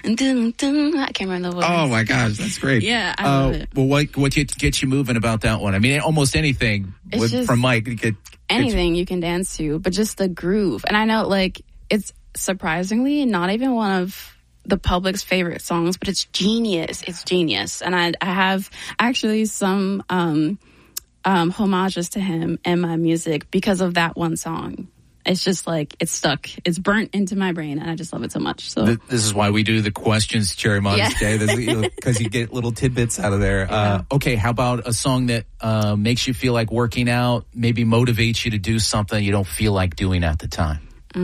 I can't remember the words. Oh my gosh, that's great. Yeah, I love it. Well, what gets you moving about that one? I mean, almost anything from Mike. Anything you can dance to, but just the groove. And I know, like, it's surprisingly not even one of the public's favorite songs, but it's genius. It's genius. And I have actually some homages to him in my music because of that one song. It's just like, it's stuck. It's burnt into my brain, and I just love it so much. So this is why we do the questions, Cherry Modesty, because you get little tidbits out of there. Yeah. Okay, how about a song that makes you feel like working out, maybe motivates you to do something you don't feel like doing at the time?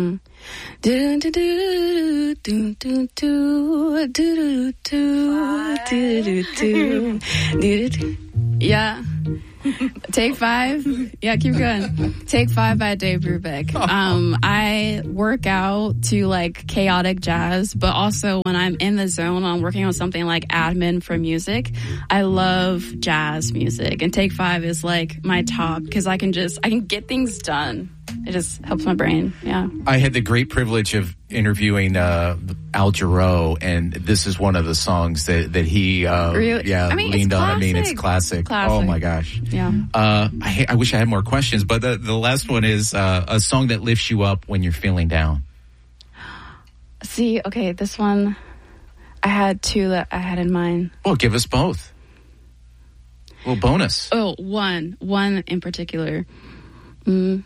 Yeah. Take 5. Yeah, keep going. Take 5 by Dave Brubeck. I work out to like chaotic jazz, but also when I'm in the zone, I'm working on something like admin for music. I love jazz music, and Take 5 is like my top because I can get things done. It just helps my brain. Yeah. I had the great privilege of interviewing Al Jarreau, and this is one of the songs that he really? leaned on. I mean, it's classic. Oh my gosh. Yeah. I wish I had more questions, but the last one is a song that lifts you up when you're feeling down. See, okay, this one, I had 2 that I had in mind. Well, give us both. A little bonus. Oh, one in particular.